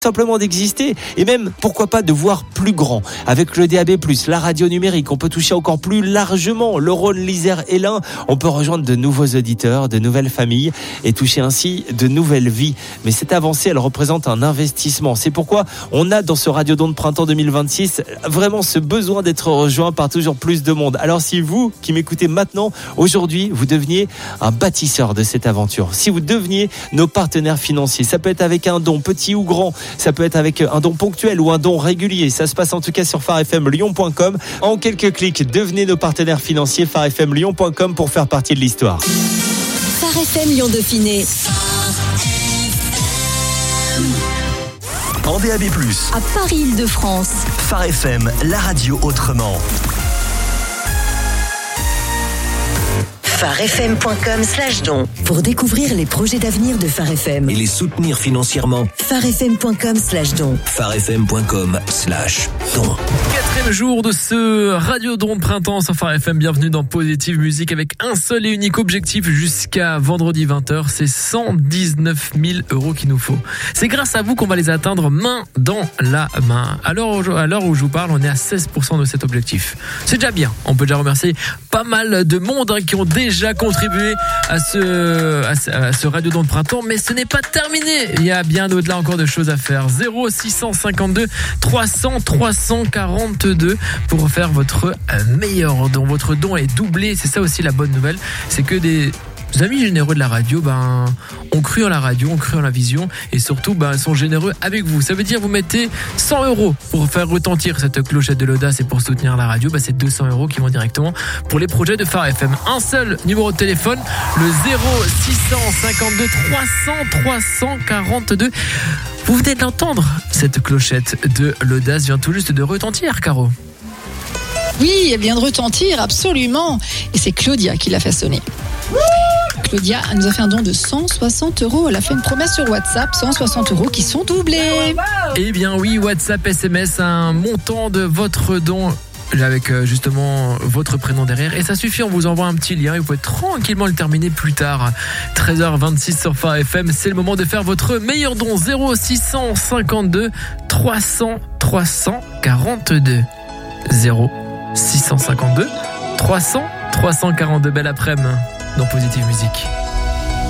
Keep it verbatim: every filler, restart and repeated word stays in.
simplement d'exister et même, pourquoi pas, de voir plus grand. Avec le D A B plus, la radio numérique, on peut toucher encore plus largement le Rhône, l'Isère et l'Ain. On peut rejoindre de nouveaux auditeurs, de nouvelles familles et toucher ainsi de nouvelles vies. Mais cette avancée, elle représente un investissement. C'est pourquoi on a dans ce Radiodon de printemps deux mille vingt-six vraiment ce besoin d'être rejoint par toujours plus de monde. Alors si vous qui m'écoutez maintenant, aujourd'hui, vous deveniez un bâtisseur de cette aventure, si vous deveniez nos partenaires financiers, ça peut être avec un don petit ou grand, ça peut être avec un don ponctuel ou un don régulier. Ça se passe en tout cas sur phare f m lyon point com. En quelques clics, devenez nos partenaires financiers phare f m lyon point com pour faire partie de l'histoire. Phare F M Lyon Dauphiné. En D A B plus, à Paris-Île-de-France. Phare F M, la radio autrement. phare f m point com slash don. Pour découvrir les projets d'avenir de Phare F M Et les soutenir financièrement. phare f m point com slash don. phare f m point com slash don. Quatrième jour de ce Radiodon de printemps sur Phare F M. Bienvenue dans Positive Musique avec un seul et unique objectif jusqu'à vendredi vingt heures. C'est cent dix-neuf mille euros qu'il nous faut. C'est grâce à vous qu'on va les atteindre main dans la main. À l'heure où, à l'heure où je vous parle, on est à seize pour cent de cet objectif. C'est déjà bien. On peut déjà remercier pas mal de monde hein, qui ont déjà contribué à ce, à ce, à ce Radiodon de printemps. Mais ce n'est pas terminé. Il y a bien au-delà encore de choses à faire. zéro six cent cinquante-deux trois cents trois cent quarante-deux pour faire votre meilleur don. Votre don est doublé. C'est ça aussi la bonne nouvelle. C'est que des amis généreux de la radio ben, ont cru en la radio, ont cru en la vision et surtout ben, sont généreux avec vous. Ça veut dire vous mettez cent euros pour faire retentir cette clochette de l'audace et pour soutenir la radio. Ben, c'est deux cents euros qui vont directement pour les projets de Phare F M. Un seul numéro de téléphone, le zéro six cent cinquante-deux trois cents trois cent quarante-deux. Vous venez d'entendre, cette clochette de l'audace vient tout juste de retentir, Caro. Oui, elle vient de retentir, absolument. Et c'est Claudia qui l'a fait sonner. Claudia nous a fait un don de cent soixante euros. Elle a fait une promesse sur WhatsApp, cent soixante euros qui sont doublés. Eh bien oui, WhatsApp, S M S, un montant de votre don avec justement votre prénom derrière et ça suffit, on vous envoie un petit lien et vous pouvez tranquillement le terminer plus tard. Treize heures vingt-six sur Phare F M, c'est le moment de faire votre meilleur don. Zéro six cent cinquante-deux trois cents trois cent quarante-deux. Zéro six cent cinquante-deux trois cents trois cent quarante-deux. Belle après-midi dans Positive Musique.